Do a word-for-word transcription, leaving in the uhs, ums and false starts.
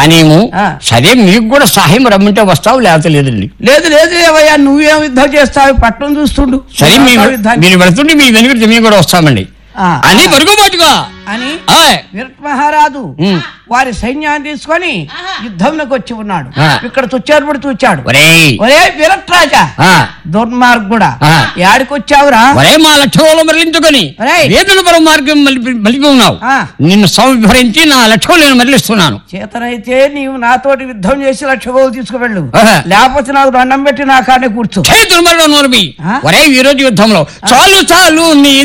కానీము సరే మీకు కూడా సహాయం రమ్మంటే వస్తావు లేకపోతే లేదండి. లేదు లేదు ఏవయ్యా నువ్వేం యుద్ధం చేస్తావు పట్టణం చూస్తుండు. సరే మీరు వెళుతుంటే మీ వెనుక మేము కూడా వస్తామండి అని పరుగుబాటుగా అని విరట్ మహారాజు వారి సైన్యాన్ని తీసుకొని యుద్ధంలోకి వచ్చి ఉన్నాడు. ఇక్కడ తుచ్చారు చూచాడు. ఒరే విరట్ రాజా దుర్మార్గుడా యాడికొచ్చావురా? ఒరే మా లక్ష్యంలో మరలించుకొని వేదుల పర మార్గం మలిపి ఉన్నావు. నిన్ను సంహరించి నా లక్ష్యం నేను మరలిస్తున్నాను. చేతనైతే నీవు నాతోటి యుద్ధం చేసి లక్ష్యగోలు తీసుకువెళ్ళు, లేకపోతే నాకు దండం పెట్టి నా కాడే కూర్చో. ఒరే ఈ రోజు యుద్ధంలో చాలు చాలు నీ